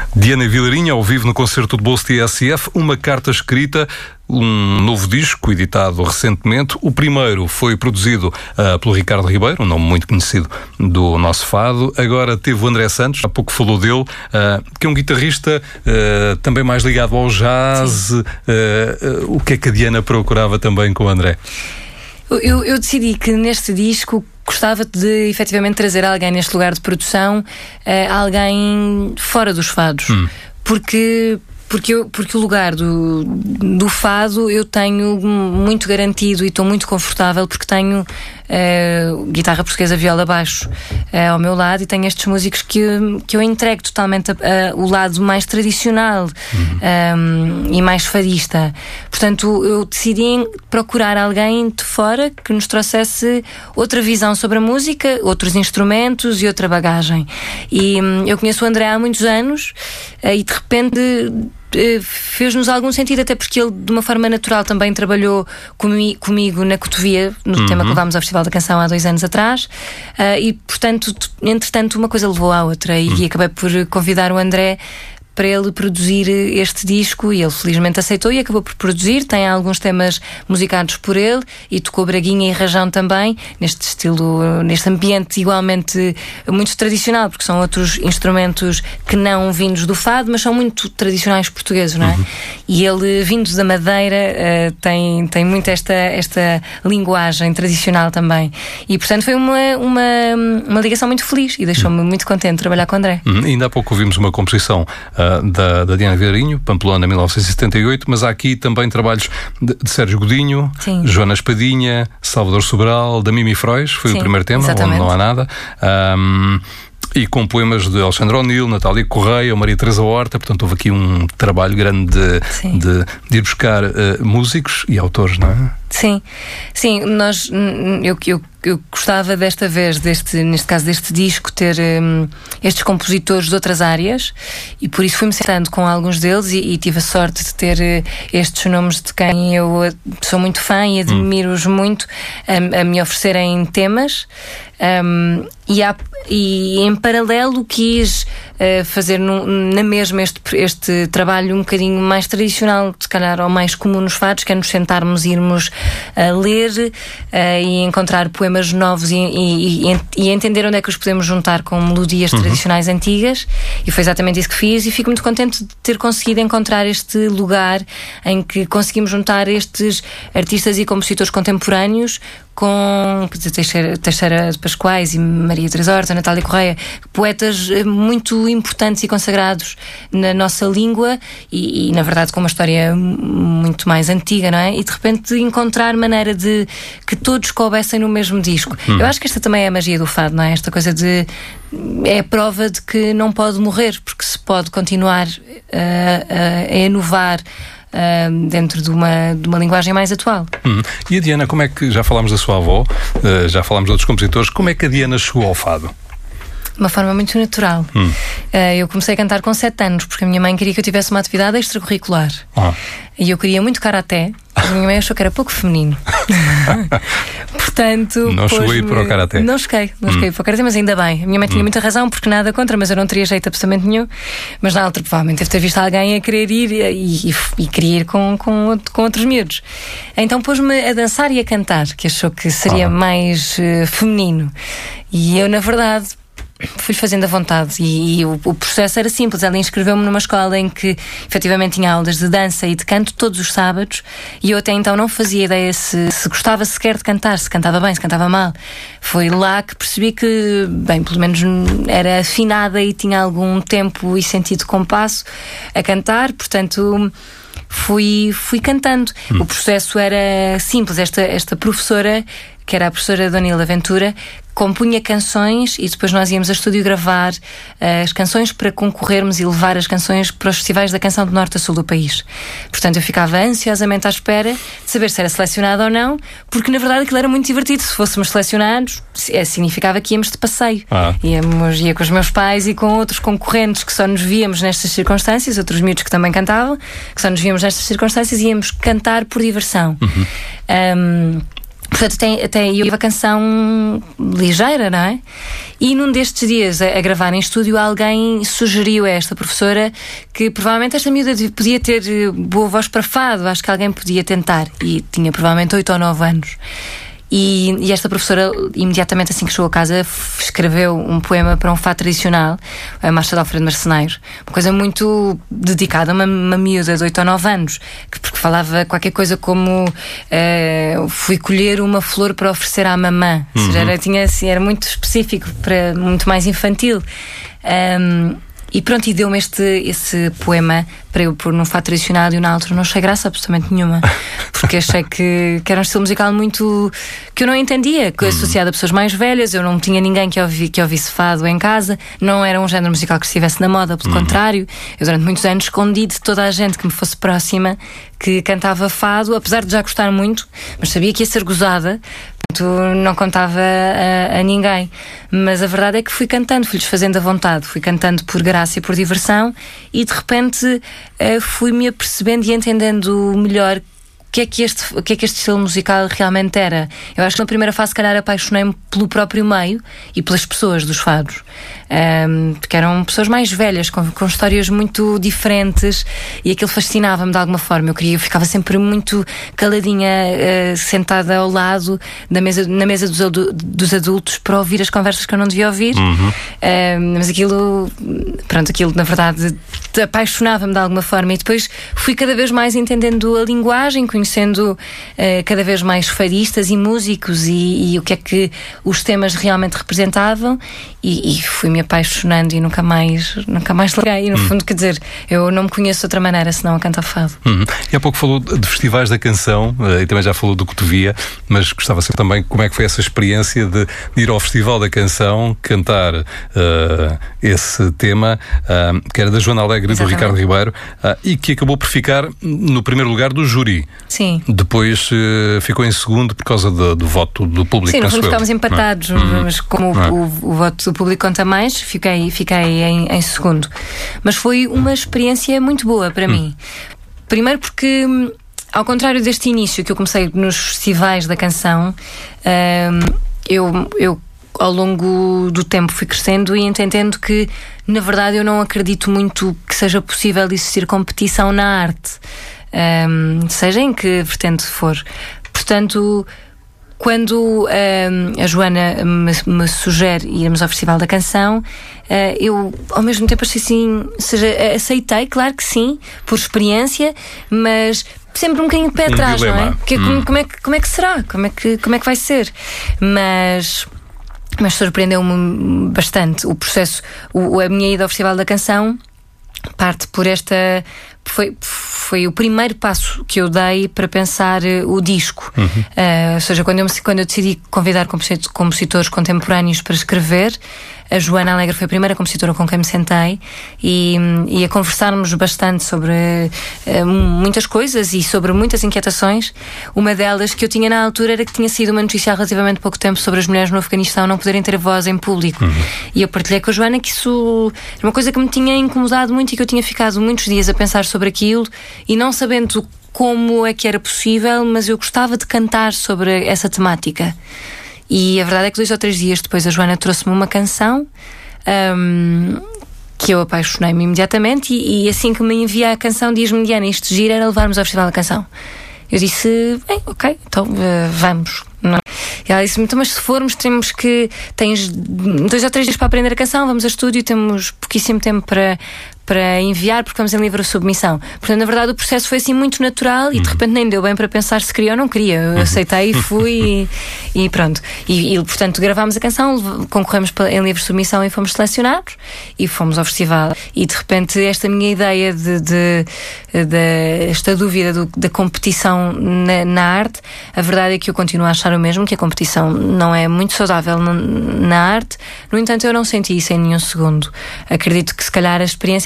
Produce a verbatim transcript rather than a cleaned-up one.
Diana Vilarinho, ao vivo no concerto de bolso T S F, uma carta escrita, um novo disco editado recentemente. O primeiro foi produzido uh, pelo Ricardo Ribeiro, um nome muito conhecido do nosso fado. Agora teve o André Santos, há pouco falou dele, uh, que é um guitarrista uh, também mais ligado ao jazz. Uh, uh, o que é que a Diana procurava também com o André? Eu, eu decidi que neste disco gostava de efetivamente trazer alguém neste lugar de produção, uh, alguém fora dos fados. Hum. Porque... Porque, eu, porque o lugar do, do fado eu tenho muito garantido e estou muito confortável, porque tenho uh, guitarra portuguesa, viola, baixo uh, ao meu lado, e tenho estes músicos que, que eu entrego totalmente a, a, o lado mais tradicional, uhum. um, e mais fadista. Portanto, eu decidi procurar alguém de fora que nos trouxesse outra visão sobre a música, outros instrumentos e outra bagagem. E um, eu conheço o André há muitos anos, uh, e de repente fez-nos algum sentido, até porque ele de uma forma natural também trabalhou comi- comigo na Cotovia, no uhum. tema que levámos ao Festival da Canção há dois anos atrás, uh, e portanto, entretanto, uma coisa levou à outra, e, uhum. e acabei por convidar o André para ele produzir este disco, e ele felizmente aceitou e acabou por produzir. Tem alguns temas musicados por ele, e tocou braguinha e rajão também, neste estilo, neste ambiente igualmente muito tradicional, porque são outros instrumentos que não vindos do fado, mas são muito tradicionais portugueses, não é? Uhum. E ele, vindo da Madeira, uh, tem, tem muito esta, esta linguagem tradicional também. E portanto foi uma, uma, uma ligação muito feliz, e deixou-me muito contente de trabalhar com o André. Uhum. Ainda há pouco ouvimos uma composição uh, Da, da Diana Vilarinho, Pamplona, mil novecentos e setenta e oito, mas há aqui também trabalhos de, de Sérgio Godinho, Sim. Joana Espadinha, Salvador Sobral, da Mimi Frois, foi Sim, o primeiro tema, exatamente. Onde não há nada. Um, e com poemas de Alexandre O'Neill, Natália Correia, Maria Teresa Horta. Portanto, houve aqui um trabalho grande de, de, de ir buscar uh, músicos e autores, não é? Sim, sim, nós, eu, eu, eu gostava desta vez, deste, neste caso deste disco, ter um, estes compositores de outras áreas, e por isso fui-me sentando com alguns deles, e, e tive a sorte de ter uh, estes nomes de quem eu sou muito fã e admiro-os hum. muito, a, a me oferecerem temas. Um, e, há, e em paralelo quis uh, fazer no, na mesma este, este trabalho um bocadinho mais tradicional, se calhar, ou mais comum nos fados, que é nos sentarmos e irmos a ler uh, e encontrar poemas novos, e, e, e, e entender onde é que os podemos juntar com melodias uhum. tradicionais antigas. E foi exatamente isso que fiz, e fico muito contente de ter conseguido encontrar este lugar em que conseguimos juntar estes artistas e compositores contemporâneos com Teixeira, Teixeira de Pascoais e Maria Teresa Horta, Natália Correia, poetas muito importantes e consagrados na nossa língua, e, e na verdade com uma história muito mais antiga, não é? E de repente encontrar maneira de que todos coubessem no mesmo disco. Hum. Eu acho que esta também é a magia do fado, não é? Esta coisa de... é a prova de que não pode morrer, porque se pode continuar a, a, a inovar Uh, dentro de uma, de uma linguagem mais atual. Hum. E a Diana, como é que, já falámos da sua avó, uh, já falámos de outros compositores, como é que a Diana chegou ao fado? De uma forma muito natural. Hum. Uh, eu comecei a cantar com sete anos, porque a minha mãe queria que eu tivesse uma atividade extracurricular. Ah. E eu queria muito karaté, mas a minha mãe achou que era pouco feminino. Portanto, não chegou a ir para o karaté? Não cheguei, não hum. cheguei para o karaté, mas ainda bem. A minha mãe tinha hum. muita razão, porque nada contra, mas eu não teria jeito absolutamente nenhum. Mas na altura, provavelmente, deve ter visto alguém a querer ir, e, e, e queria ir com, com, com outros miúdos. Então pôs-me a dançar e a cantar, que achou que seria ah. mais uh, feminino. E eu, na verdade, fui fazendo à vontade, e, e o, o processo era simples. Ela inscreveu-me numa escola em que efetivamente tinha aulas de dança e de canto todos os sábados, e eu até então não fazia ideia se, se gostava sequer de cantar, se cantava bem, se cantava mal. Foi lá que percebi que, bem, pelo menos era afinada e tinha algum tempo e sentido de compasso a cantar, portanto fui, fui cantando. Hum. O processo era simples. Esta, esta professora, que era a professora Dona Hilda Ventura, compunha canções, e depois nós íamos a estúdio gravar uh, as canções para concorrermos e levar as canções para os festivais da canção do norte a sul do país. Portanto, eu ficava ansiosamente à espera de saber se era selecionada ou não, porque na verdade aquilo era muito divertido. Se fôssemos selecionados, é, significava que íamos de passeio. Ah. Íamos, ia com os meus pais e com outros concorrentes que só nos víamos nestas circunstâncias, outros miúdos que também cantavam, que só nos víamos nestas circunstâncias, e íamos cantar por diversão. Uhum. Um, Portanto, até, até eu tive a canção ligeira, não é? E num destes dias, a, a gravar em estúdio, alguém sugeriu a esta professora que provavelmente esta miúda podia ter boa voz para fado, acho que alguém podia tentar. E tinha provavelmente oito ou nove anos. E, e esta professora, imediatamente assim que chegou a casa, escreveu um poema para um fado tradicional, a Marcha de Alfredo Marceneiro. Uma coisa muito dedicada a uma, uma miúda de oito ou nove anos, que, porque falava qualquer coisa como uh, fui colher uma flor para oferecer à mamã. Uhum. Ou seja, era, tinha, assim, era muito específico, para, muito mais infantil. Um, E pronto, e deu-me este, esse poema para eu pôr num fado tradicional, e eu na altura não achei graça absolutamente nenhuma, porque achei que, que era um estilo musical muito que eu não entendia, que associado a pessoas mais velhas. Eu não tinha ninguém que, ouvi, que ouvisse fado em casa, não era um género musical que estivesse na moda, pelo uhum. contrário. Eu durante muitos anos escondi de toda a gente que me fosse próxima que cantava fado, apesar de já gostar muito, mas sabia que ia ser gozada. Não contava a, a ninguém. Mas a verdade é que fui cantando, fui-lhes fazendo a vontade, fui cantando por graça e por diversão, e de repente uh, fui-me apercebendo e entendendo melhor o que é que este, o que é que este estilo musical realmente era. Eu acho que na primeira fase, se calhar, apaixonei-me pelo próprio meio e pelas pessoas dos fados, um, porque eram pessoas mais velhas, com, com histórias muito diferentes, e aquilo fascinava-me de alguma forma. Eu queria, eu ficava sempre muito caladinha, uh, sentada ao lado da mesa, na mesa dos, adu- dos adultos, para ouvir as conversas que eu não devia ouvir. Uhum. Uh, mas aquilo, pronto, aquilo na verdade apaixonava-me de alguma forma, e depois fui cada vez mais entendendo a linguagem, conhecendo uh, cada vez mais fadistas e músicos, e, e o que é que os temas realmente representavam, e, e fui-me apaixonando e nunca mais nunca mais larguei. E no hum. fundo, quer dizer, eu não me conheço de outra maneira senão a cantar fado. Hum. E há pouco falou de festivais da canção, uh, e também já falou do Cotovia, mas gostava de saber também como é que foi essa experiência de, de ir ao Festival da Canção, cantar uh, esse tema, uh, que era da Joana Alegre e do Ricardo Ribeiro, uh, e que acabou por ficar no primeiro lugar do júri. Sim. Depois uh, ficou em segundo por causa do, do voto do público. Sim, no fundo ficámos empatados, não. mas como não. O, o, o voto do público conta mais, fiquei, fiquei em, em segundo. Mas foi uma experiência muito boa para hum. mim. Primeiro porque, ao contrário deste início que eu comecei nos festivais da canção, um, eu, eu ao longo do tempo fui crescendo e entendendo que, na verdade, eu não acredito muito que seja possível existir competição na arte. Um, seja em que vertente for. Portanto, quando um, a Joana me, me sugere irmos ao Festival da Canção, uh, eu ao mesmo tempo achei assim, seja, aceitei, claro que sim, por experiência, mas sempre um bocadinho de pé atrás, um não é? Porque, hum. como, como, é que, como é que será? Como é que, como é que vai ser? Mas mas surpreendeu-me bastante o processo. O, a minha ida ao Festival da Canção parte por esta... Foi, foi o primeiro passo que eu dei para pensar uh, o disco. Uhum. Uh, ou seja, quando eu, quando eu decidi convidar compositores contemporâneos para escrever, a Joana Alegre foi a primeira compositora com quem me sentei, e, e a conversarmos bastante sobre uh, muitas coisas e sobre muitas inquietações. Uma delas que eu tinha na altura era que tinha sido uma notícia há relativamente pouco tempo sobre as mulheres no Afeganistão não poderem ter voz em público. Uhum. E eu partilhei com a Joana que isso era uma coisa que me tinha incomodado muito, e que eu tinha ficado muitos dias a pensar sobre aquilo e não sabendo como é que era possível, mas eu gostava de cantar sobre essa temática. E a verdade é que dois ou três dias depois a Joana trouxe-me uma canção um, que eu apaixonei-me imediatamente, e, e assim que me envia a canção diz-me: Diana, isto gira era levarmos ao Festival da Canção. Eu disse: bem, ok, então uh, vamos. Não. E ela disse-me: então, mas se formos, temos que... Tens dois ou três dias para aprender a canção, vamos a estúdio, temos pouquíssimo tempo para... para enviar, porque vamos em livre submissão. Portanto, na verdade, o processo foi assim muito natural, e de repente nem deu bem para pensar se queria ou não queria. Eu aceitei e fui, e, e pronto. E, e, portanto, gravámos a canção, concorremos em livre submissão e fomos selecionados, e fomos ao festival. E de repente, esta minha ideia de, de, de esta dúvida do, da competição na, na arte, a verdade é que eu continuo a achar o mesmo, que a competição não é muito saudável na, na arte. No entanto, eu não senti isso em nenhum segundo. Acredito que, se calhar, a experiência